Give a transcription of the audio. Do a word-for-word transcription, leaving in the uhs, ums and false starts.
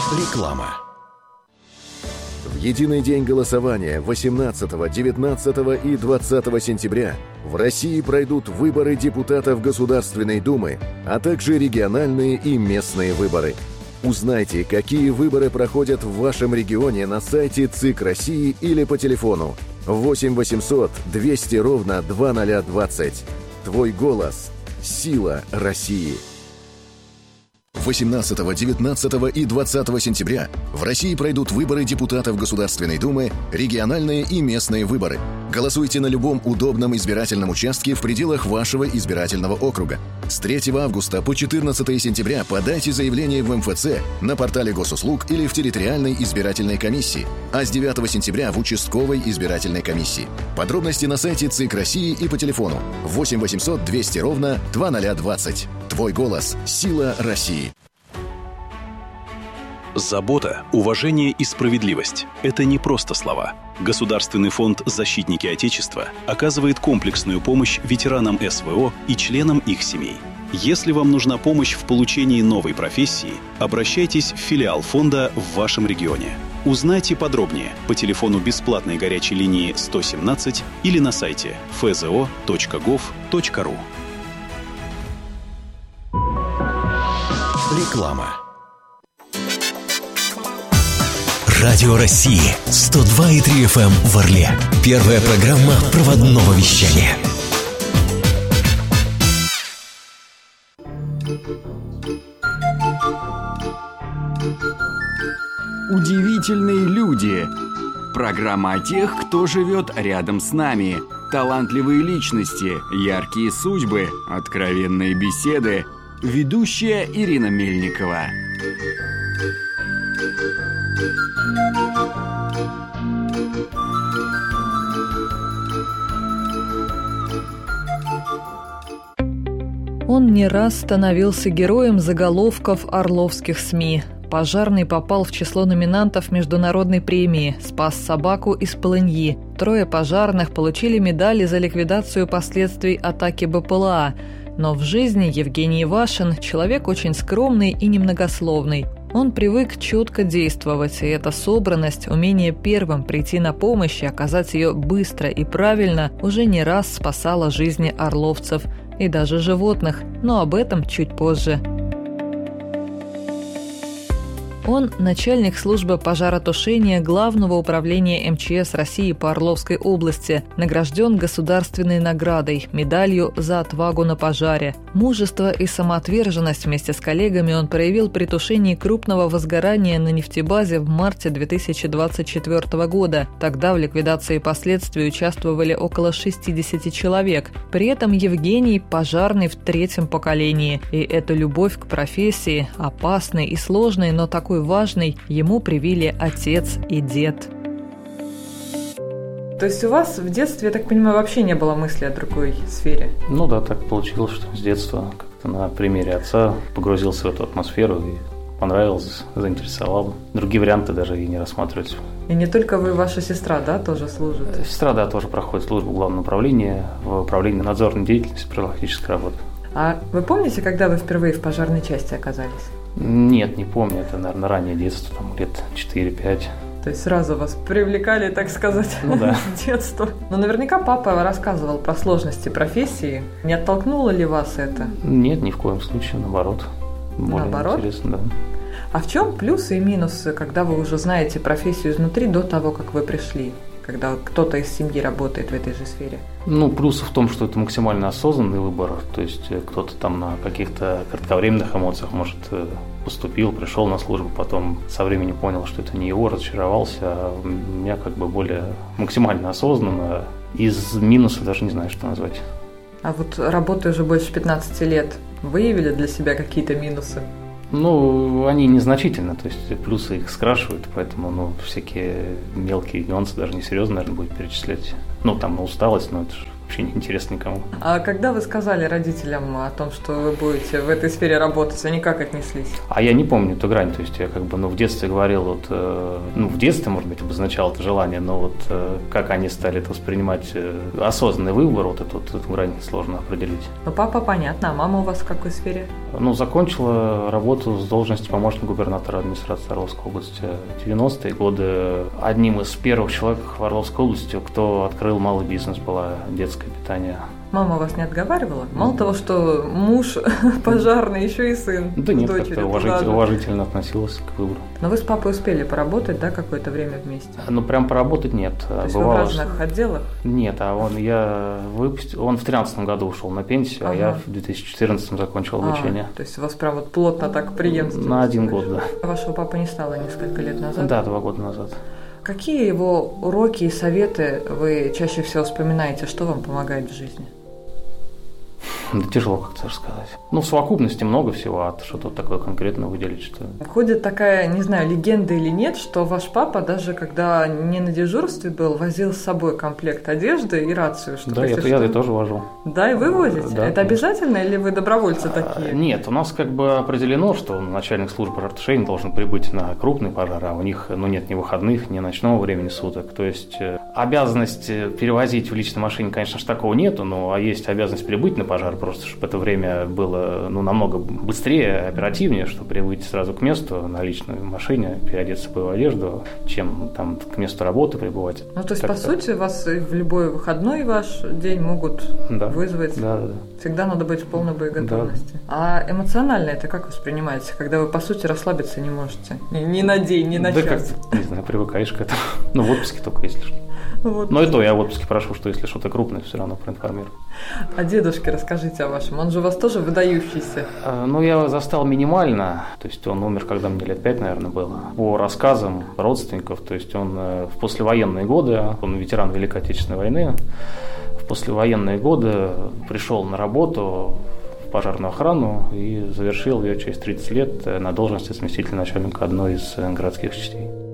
Реклама. В единый день голосования восемнадцатого, девятнадцатого и двадцатого сентября в России пройдут выборы депутатов Государственной Думы, а также региональные и местные выборы. Узнайте, какие выборы проходят в вашем регионе на сайте ЦИК России или по телефону восемь восемьсот двести ровно два ноль двадцать. Твой голос – сила России. восемнадцатого, девятнадцатого и двадцатого сентября в России пройдут выборы депутатов Государственной Думы, региональные и местные выборы. Голосуйте на любом удобном избирательном участке в пределах вашего избирательного округа. С третьего августа по четырнадцатого сентября подайте заявление в эм эф цэ, на портале госуслуг или в территориальной избирательной комиссии, а с девятого сентября в участковой избирательной комиссии. Подробности на сайте ЦИК России и по телефону восемь восемьсот двести ровно два ноль двадцать. Твой голос – сила России. Забота, уважение и справедливость – это не просто слова. Государственный фонд «Защитники Отечества» оказывает комплексную помощь ветеранам эс вэ о и членам их семей. Если вам нужна помощь в получении новой профессии, обращайтесь в филиал фонда в вашем регионе. Узнайте подробнее по телефону бесплатной горячей линии сто семнадцать или на сайте эф зэ о точка гов точка ру. Реклама. Радио России сто два и три эф эм в Орле. Первая программа проводного вещания. Удивительные люди. Программа о тех, кто живет рядом с нами. Талантливые личности, яркие судьбы, откровенные беседы. Ведущая Ирина Мельникова. Он не раз становился героем заголовков орловских СМИ. Пожарный попал в число номинантов международной премии, спас собаку из полыньи. Трое пожарных получили медали за ликвидацию последствий атаки бэ пэ эл а. Но в жизни Евгений Ивашин – человек очень скромный и немногословный. Он привык четко действовать, и эта собранность, умение первым прийти на помощь и оказать ее быстро и правильно уже не раз спасала жизни орловцев и даже животных, но об этом чуть позже. Он – начальник службы пожаротушения Главного управления эм че эс России по Орловской области, награжден государственной наградой, медалью за отвагу на пожаре. Мужество и самоотверженность вместе с коллегами он проявил при тушении крупного возгорания на нефтебазе в марте две тысячи двадцать четвёртого года. Тогда в ликвидации последствий участвовали около шестьдесят человек. При этом Евгений – пожарный в третьем поколении. И эту любовь к профессии, опасной и сложной, но такой важный, ему привили отец и дед. То есть у вас в детстве, я так понимаю, вообще не было мысли о другой сфере? Ну да, так получилось, что с детства как-то на примере отца погрузился в эту атмосферу и понравилось, заинтересовало. Другие варианты даже и не рассматривать. И не только вы, ваша сестра, да, тоже служит? Сестра, да, тоже проходит службу в главном управлении, в управлении надзорной деятельности, профилактической работы. А вы помните, когда вы впервые в пожарной части оказались? Нет, не помню, это, наверное, раннее детство, там, лет четыре-пять. То есть сразу вас привлекали, так сказать, ну, да. детство. Но наверняка папа рассказывал про сложности профессии. Не оттолкнуло ли вас это? Нет, ни в коем случае, наоборот. Более наоборот? Интересно, да. А в чем плюсы и минусы, когда вы уже знаете профессию изнутри до того, как вы пришли? Когда кто-то из семьи работает в этой же сфере? Ну, плюсы в том, что это максимально осознанный выбор. То есть кто-то там на каких-то кратковременных эмоциях, может, поступил, пришел на службу, потом со временем понял, что это не его, разочаровался. А у меня как бы более максимально осознанно. Из минусов даже не знаю, что назвать. А вот работая уже больше пятнадцати лет, выявили для себя какие-то минусы? Ну, они незначительны, то есть плюсы их скрашивают, поэтому, ну, всякие мелкие нюансы даже несерьезно, наверное, будет перечислять. Ну, там, на усталость, но это же вообще не интересно никому. А когда вы сказали родителям о том, что вы будете в этой сфере работать, они как отнеслись? А я не помню эту грань, то есть я как бы, ну, в детстве говорил, вот, э, ну, в детстве, может быть, обозначало это желание, но вот э, как они стали это воспринимать, э, осознанный выбор, вот эту, вот, эту грань сложно определить. Ну, папа, понятно, а мама у вас в какой сфере? Ну, закончила работу с должности помощника губернатора администрации Орловской области. В девяностые годы одним из первых человек в Орловской области, кто открыл малый бизнес, было детское питание. Мама вас не отговаривала? Мало того, что муж пожарный, еще и сын. Да нет, как-то уважительно, уважительно относилась к выбору. Но вы с папой успели поработать, да, какое-то время вместе? Ну, прям поработать нет. То есть Бывало, вы в разных что... отделах? Нет, а он, я выпустил, он в тринадцатом году ушел на пенсию, ага. а я в две тысячи четырнадцатом закончил обучение. А, то есть у вас прям вот плотно так преемственно? На один год, да. А вашего папы не стало несколько лет назад? Да, два года назад. Какие его уроки и советы вы чаще всего вспоминаете? Что вам помогает в жизни? Да тяжело как-то рассказать. Ну, в совокупности много всего, а что-то такое конкретно выделить, что... Ходит такая, не знаю, легенда или нет, что ваш папа, даже когда не на дежурстве был, возил с собой комплект одежды и рацию. Чтобы, да, я, что... я, я тоже вожу. Да, и вы возите? Да, это обязательно или вы добровольцы такие? А, нет, у нас как бы определено, что начальник службы пожаротушения должен прибыть на крупный пожар, а у них, ну, нет ни выходных, ни ночного времени суток. То есть обязанность перевозить в личной машине, конечно же, такого нету, но а есть обязанность прибыть на пожар, просто чтобы это время было, ну, намного быстрее, оперативнее, чтобы прибыть сразу к месту на личной машине, переодеться в боевую одежду, чем там к месту работы прибывать. Ну, то есть, как-то... по сути, вас в любой выходной ваш день могут да. вызвать. Да, да, да. Всегда надо быть в полной боеготовности. Да. А эмоционально это как воспринимаете, когда вы, по сути, расслабиться не можете? Ни, ни на день, ни на да час. Как, не знаю, привыкаешь к этому. Ну, в отпуске только, если что. Вот. Но и то я в отпуске прошу, что если что-то крупное, все равно проинформирую. А дедушке расскажите о вашем. Он же у вас тоже выдающийся. А, ну, я застал минимально. То есть он умер, когда мне лет пять, наверное, было. По рассказам родственников, то есть он в послевоенные годы, он ветеран Великой Отечественной войны, в послевоенные годы пришел на работу в пожарную охрану и завершил ее через тридцать лет на должности заместителя начальника одной из городских частей.